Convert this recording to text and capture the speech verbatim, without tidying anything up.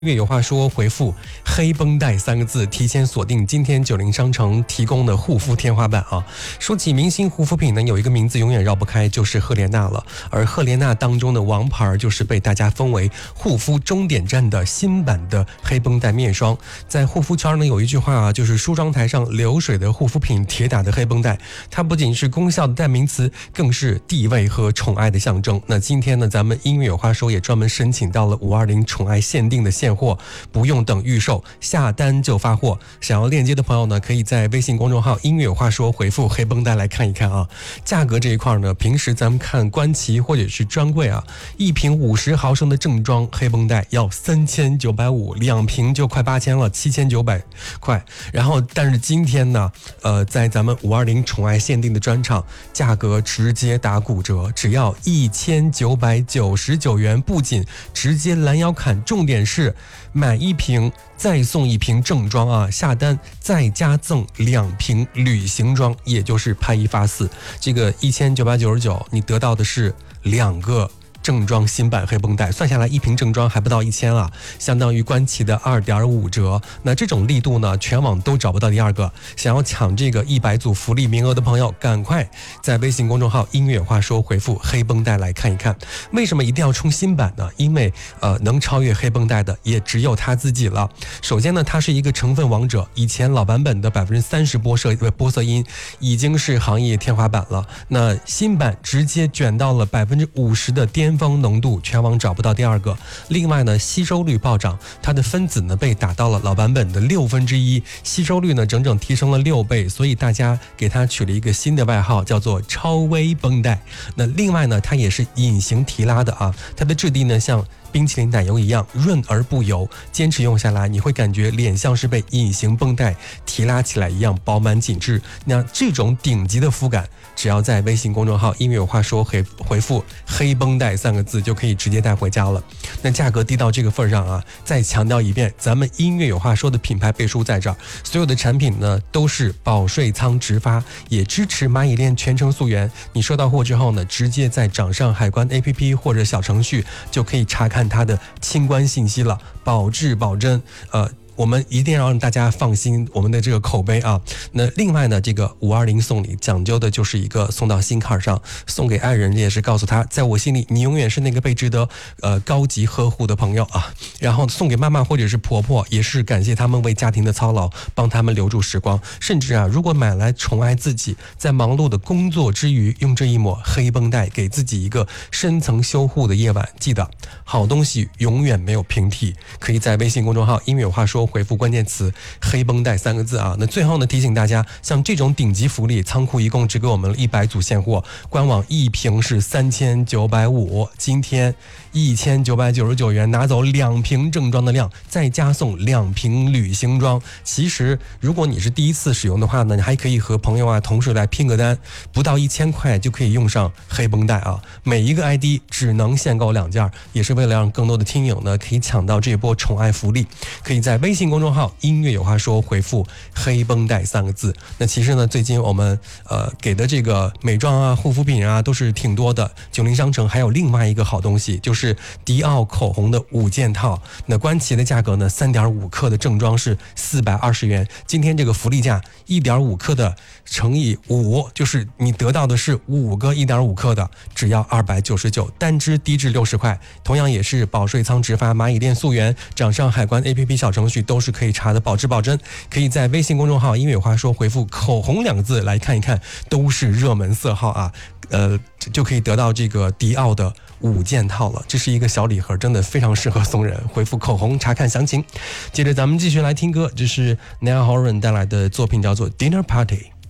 月有话说回复黑绷带三个字，提前锁定今天九零商城提供的护肤天花板啊。说起明星护肤品呢，有一个名字永远绕不开，就是赫莲娜了。而赫莲娜当中的王牌就是被大家封为护肤终点站的新版的黑绷带面霜。在护肤圈呢，有一句话啊，就是梳妆台上流水的护肤品，铁打的黑绷带。它不仅是功效的代名词，更是地位和宠爱的象征。那今天呢，咱们音乐有话说也专门申请到了五二零宠爱限定的现货，不用等预售，下单就发货。想要链接的朋友呢，可以在微信公众号音乐有话说回复黑绷带来看一看啊。价格这一块呢，平时咱们看官旗或者是专柜啊，一瓶五十毫升的正装黑绷带要三千九百五，两瓶就快八千了，七千九百块。然后但是今天呢，呃，在咱们五二零宠爱限定的专场，价格直接打骨折，只要一千九百九十九元，不仅直接拦腰砍，重点是买一瓶再送一瓶正装啊，下单再加赠两瓶旅行装，也就是拍一发四。这个一千九百九十九，你得到的是两个正装新版黑绷带，算下来一瓶正装还不到一千啊，相当于官旗的二点五折。那这种力度呢，全网都找不到第二个。想要抢这个一百组福利名额的朋友，赶快在微信公众号音乐有话说回复黑绷带来看一看。为什么一定要冲新版呢？因为呃，能超越黑绷带的也只有它自己了。首先呢，它是一个成分王者，以前老版本的百分之三十玻色玻色因已经是行业天花板了，那新版直接卷到了百分之五十的巅峰浓度，全网找不到第二个。另外呢，吸收率暴涨，它的分子呢被打到了老版本的六分之一，吸收率呢整整提升了六倍，所以大家给它取了一个新的外号，叫做超微绷带。那另外呢，它也是隐形提拉的啊，它的质地呢像冰淇淋奶油一样润而不油，坚持用下来，你会感觉脸像是被隐形绷带提拉起来一样饱满紧致。那这种顶级的肤感，只要在微信公众号音乐有话说回回复黑绷带三个字，就可以直接带回家了。那价格低到这个份上啊，再强调一遍，咱们音乐有话说的品牌背书在这儿，所有的产品呢都是保税仓直发，也支持蚂蚁链全程溯源。你收到货之后呢，直接在掌上海关 A P P 或者小程序就可以查看它的清关信息了，保质保真。呃我们一定要让大家放心我们的这个口碑啊。那另外呢，这个五二零送礼讲究的就是一个送到心坎上，送给爱人也是告诉他，在我心里你永远是那个被值得呃高级呵护的朋友啊。然后送给妈妈或者是婆婆，也是感谢他们为家庭的操劳，帮他们留住时光。甚至啊，如果买来宠爱自己，在忙碌的工作之余，用这一抹黑绷带给自己一个深层修护的夜晚。记得好东西永远没有平替，可以在微信公众号音乐有话说回复关键词黑绷带三个字啊。那最后呢，提醒大家，像这种顶级福利，仓库一共只给我们一百组现货，官网一瓶是三千九百五，今天一千九百九十九元拿走两瓶正装的量，再加送两瓶旅行装。其实如果你是第一次使用的话呢，你还可以和朋友啊同事来拼个单，不到一千块就可以用上黑绷带啊。每一个 I D 只能限购两件，也是为了让更多的听友呢可以抢到这波宠爱福利。可以在微信公众号音乐有话说回复黑绷带三个字。那其实呢，最近我们呃给的这个美妆啊护肤品啊都是挺多的。九零商城还有另外一个好东西，就是迪奥口红的五件套。那官旗的价格呢， 三点五克的正装是四百二十元，今天这个福利价 一点五克的乘以五，就是你得到的是五个 一点五克的，只要二百九十九，单支低至六十块。同样也是保税仓直发，蚂蚁链溯源，掌上海关 A P P 小程序都是可以查的，保质保真。可以在微信公众号音乐有话说回复口红两个字来看一看，都是热门色号啊，呃，就可以得到这个迪奥的五件套了。这是一个小礼盒，真的非常适合送人。回复口红查看详情。接着咱们继续来听歌，这是 Niall Horan 带来的作品，叫做 Dinner Party。